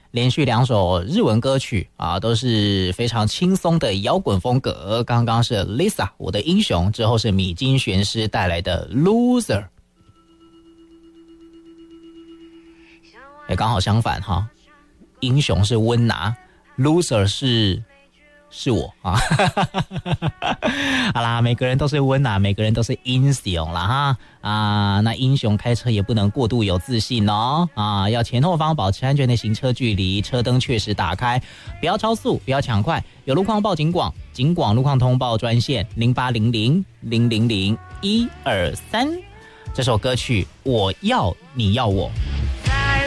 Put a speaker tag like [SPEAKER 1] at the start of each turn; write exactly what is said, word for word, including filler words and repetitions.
[SPEAKER 1] 连续两首日文歌曲啊，都是非常轻松的摇滚风格。刚刚是 Lisa 我的英雄，之后是米津玄师带来的 Loser。也刚好相反哈，英雄是温拿 ，Loser 是是我啊。好啦，每个人都是温拿，每个人都是英雄啦哈啊。那英雄开车也不能过度有自信哦啊，要前后方保持安全的行车距离，车灯确实打开，不要超速，不要抢快，有路况报警广，警广路况通报专线零八零零零零零一二三。这首歌曲我要你要我。